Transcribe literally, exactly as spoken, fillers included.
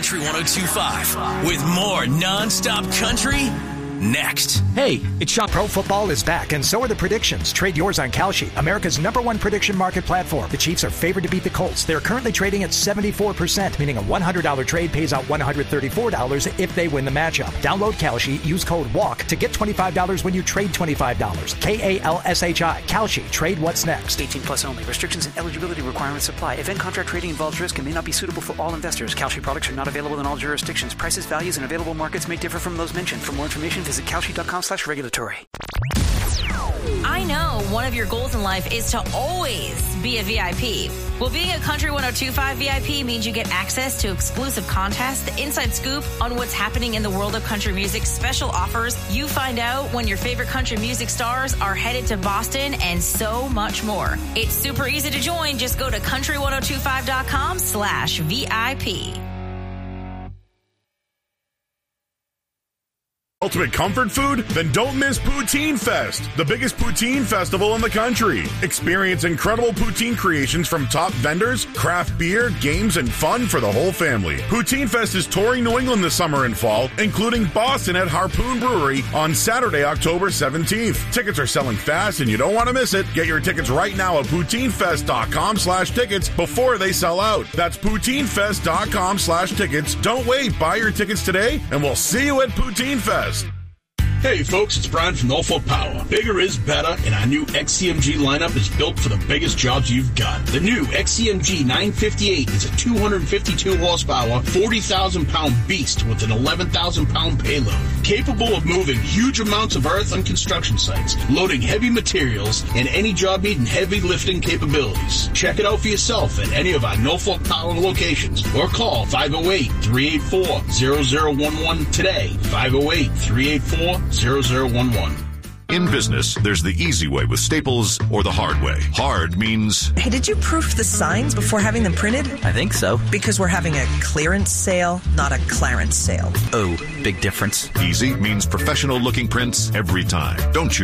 Country one oh two point five with more non-stop country next. Hey, it's Sean. Pro football is back, and so are the predictions. Trade yours on Kalshi, America's number one prediction market platform. The Chiefs are favored to beat the Colts. They're currently trading at seventy-four percent, meaning a one hundred dollars trade pays out one hundred thirty-four dollars if they win the matchup. Download Kalshi, use code WALK to get twenty-five dollars when you trade twenty-five dollars. K A L S H I. Kalshi. Trade what's next. eighteen plus only. Restrictions and eligibility requirements apply. Event contract trading involves risk and may not be suitable for all investors. Kalshi products are not available in all jurisdictions. Prices, values, and available markets may differ from those mentioned. For more information, visit Kalshi dot com slash regulatory. I know one of your goals in life is to always be a V I P. Well, being a Country one oh two point five V I P means you get access to exclusive contests, the inside scoop on what's happening in the world of country music, special offers. You find out when your favorite country music stars are headed to Boston, and so much more. It's super easy to join. Just go to country one oh two five dot com slash V I P. Ultimate comfort food? Then don't miss Poutine Fest, the biggest poutine festival in the country. Experience incredible poutine creations from top vendors, craft beer, games, and fun for the whole family. Poutine Fest is touring New England this summer and fall, including Boston at Harpoon Brewery on Saturday, October seventeenth. Tickets are selling fast and you don't want to miss it. Get your tickets right now at poutine-fest dot com slash tickets before they sell out. That's poutine-fest dot com slash tickets. Don't wait. Buy your tickets today and we'll see you at Poutine Fest. Hey folks, it's Brian from Norfolk Power. Bigger is better, and our new X C M G lineup is built for the biggest jobs you've got. The new X C M G nine fifty-eight is a two hundred fifty-two horsepower, forty thousand pound beast with an eleven thousand pound payload. Capable of moving huge amounts of earth on construction sites, loading heavy materials, and any job needing heavy lifting capabilities. Check it out for yourself at any of our Norfolk Power locations or call five oh eight, three eight four, zero zero one one today. five oh eight, three eight four, zero zero one one. In business, there's the easy way with Staples or the hard way. Hard means... Hey, did you proof the signs before having them printed? I think so. Because we're having a clearance sale, not a clarence sale. Oh, big difference. Easy means professional-looking prints every time. Don't you?